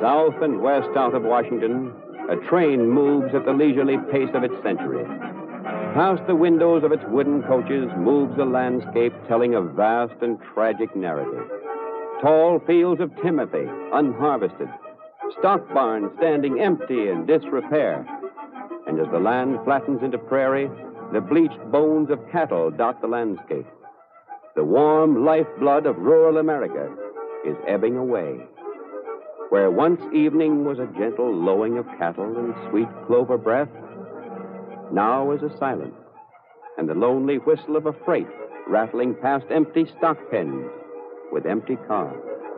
South and west out of Washington, a train moves at the leisurely pace of its century. Past the windows of its wooden coaches moves a landscape telling a vast and tragic narrative. Tall fields of timothy, unharvested. Stock barns standing empty in disrepair. And as the land flattens into prairie, the bleached bones of cattle dot the landscape. The warm lifeblood of rural America is ebbing away. Where once evening was a gentle lowing of cattle and sweet clover breath, now is a silence, and the lonely whistle of a freight rattling past empty stock pens with empty cars.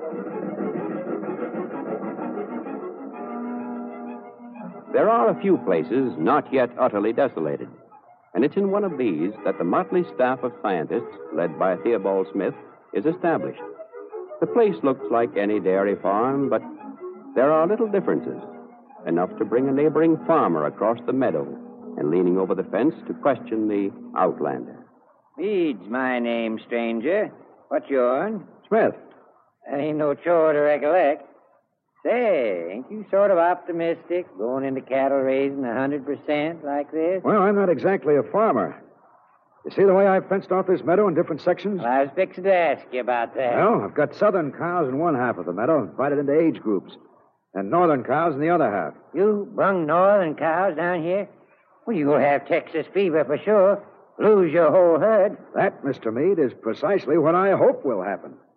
There are a few places not yet utterly desolated, and it's in one of these that the motley staff of scientists, led by Theobald Smith, is established. The place looks like any dairy farm, but there are little differences, enough to bring a neighboring farmer across the meadow and leaning over the fence to question the outlander. Meade's my name, stranger. What's yourn? Smith. That ain't no chore to recollect. Say, ain't you sort of optimistic going into cattle raising 100% like this? Well, I'm not exactly a farmer. You see the way I've fenced off this meadow in different sections? Well, I was fixing to ask you about that. Well, I've got southern cows in one half of the meadow, divided into age groups, and northern cows in the other half. You brung northern cows down here? Well, you'll have Texas fever for sure. Lose your whole herd. That, Mr. Meade, is precisely what I hope will happen.